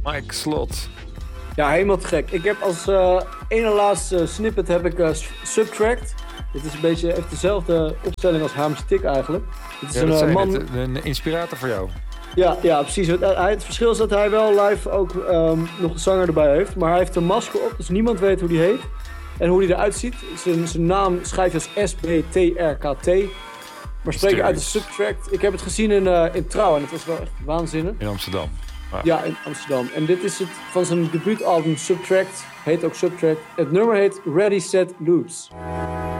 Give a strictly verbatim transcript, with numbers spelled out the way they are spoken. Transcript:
Mike Slot. Ja, helemaal te gek. Ik heb als uh, ene laatste snippet heb ik uh, Subtract. Dit is een beetje heeft dezelfde opstelling als Harm Stick eigenlijk. Het is ja, een dat uh, man. Het, een inspirator voor jou. Ja, ja, precies. Het, uh, het verschil is dat hij wel live ook um, nog een zanger erbij heeft. Maar hij heeft een masker op, dus niemand weet hoe die heet. En hoe die eruit ziet. Zijn, zijn naam schrijf je als S B T R K T. Maar spreek je uit de Subtract. Ik heb het gezien in, uh, in Trouw en het was wel echt waanzinnig. In Amsterdam. Wow. Ja, in Amsterdam. En dit is het van zijn debuutalbum Subtract. Heet ook Subtract. Het nummer heet Ready, Set, Loops.